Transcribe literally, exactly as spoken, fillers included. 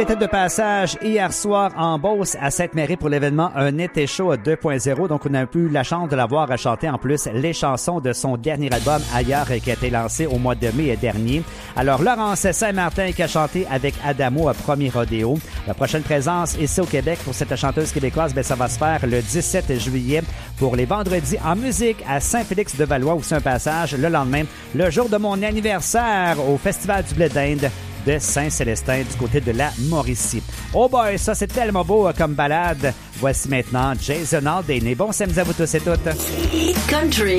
était de passage hier soir en Beauce à Sainte-Marie pour l'événement Un été chaud deux point zéro. Donc, on a eu la chance de la voir chanter en plus les chansons de son dernier album Ailleurs qui a été lancé au mois de mai dernier. Alors, Laurence Saint-Martin qui a chanté avec Adamo à Premier Rodéo. La prochaine présence ici au Québec pour cette chanteuse québécoise, ben, ça va se faire le dix-sept juillet pour les vendredis en musique à Saint-Félix-de-Valois, où c'est un passage le lendemain, le jour de mon anniversaire au Festival du blé d'Inde de Saint-Célestin du côté de la Mauricie. Oh boy, ça c'est tellement beau comme balade. Voici maintenant Jason Aldean. Bon samedi à vous tous et toutes. Country.